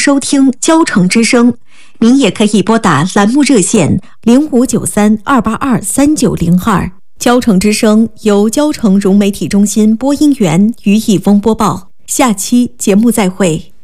收听交城之声，您也可以拨打栏目热线0593-282-3902。交城之声由交城融媒体中心播音员于一峰播报。下期节目再会。